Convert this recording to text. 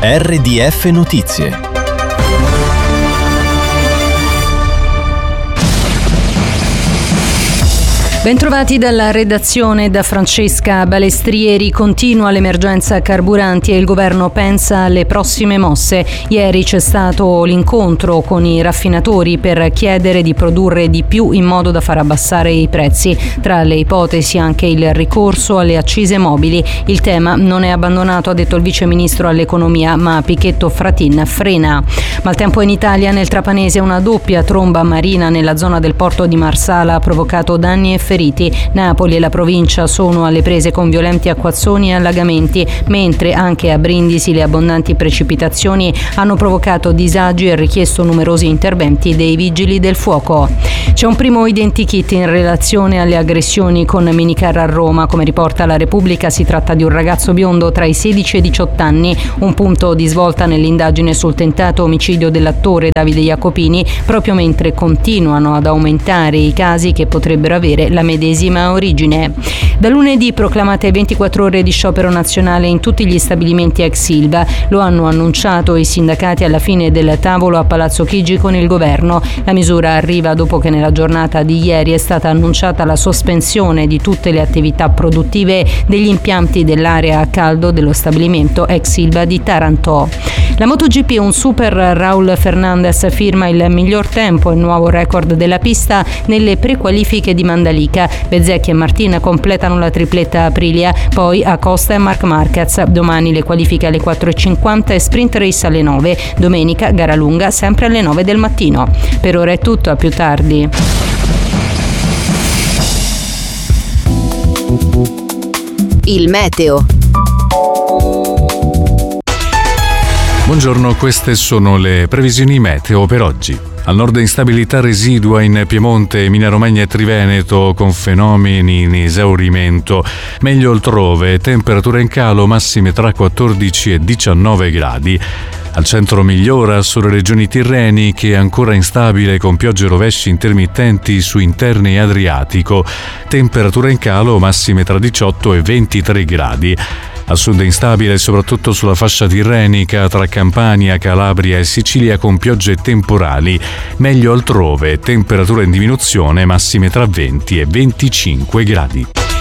RDF Notizie. Bentrovati dalla redazione da Francesca Balestrieri. Continua l'emergenza carburanti e il governo pensa alle prossime mosse. Ieri c'è stato l'incontro con i raffinatori per chiedere di produrre di più in modo da far abbassare i prezzi. Tra le ipotesi anche il ricorso alle accise mobili. Il tema non è abbandonato, ha detto il vice ministro all'economia, ma Pichetto Fratin frena. Maltempo in Italia. Nel Trapanese una doppia tromba marina nella zona del porto di Marsala ha provocato danni e feriti. Napoli e la provincia sono alle prese con violenti acquazzoni e allagamenti, mentre anche a Brindisi le abbondanti precipitazioni hanno provocato disagi e richiesto numerosi interventi dei vigili del fuoco. C'è un primo identikit in relazione alle aggressioni con minicar a Roma. Come riporta la Repubblica, si tratta di un ragazzo biondo tra i 16 e i 18 anni, un punto di svolta nell'indagine sul tentato omicidio dell'attore Davide Jacopini, proprio mentre continuano ad aumentare i casi che potrebbero avere la medesima origine. Da lunedì proclamate 24 ore di sciopero nazionale in tutti gli stabilimenti ex Ilva. Lo hanno annunciato i sindacati alla fine del tavolo a Palazzo Chigi con il governo. La misura arriva dopo che nella giornata di ieri è stata annunciata la sospensione di tutte le attività produttive degli impianti dell'area a caldo dello stabilimento ex Ilva di Taranto. La MotoGP, un super Raul Fernandez firma il miglior tempo e nuovo record della pista nelle prequalifiche di Mandalika. Bezzecchi e Martin completano la tripletta Aprilia, poi Acosta e Marc Marquez. Domani le qualifiche alle 4:50 e sprint race alle 9. Domenica gara lunga sempre alle 9 del mattino. Per ora è tutto, a più tardi. Il meteo. Buongiorno, queste sono le previsioni meteo per oggi. Al nord instabilità residua in Piemonte, Emilia-Romagna e Triveneto con fenomeni in esaurimento. Meglio altrove, temperature in calo, massime tra 14 e 19 gradi. Al centro migliora sulle regioni tirreniche, ancora instabile con piogge e rovesci intermittenti su interni e Adriatico. Temperature in calo, massime tra 18 e 23 gradi. Al sud instabile soprattutto sulla fascia tirrenica tra Campania, Calabria e Sicilia con piogge e temporali. Meglio altrove, temperature in diminuzione, massime tra 20 e 25 gradi.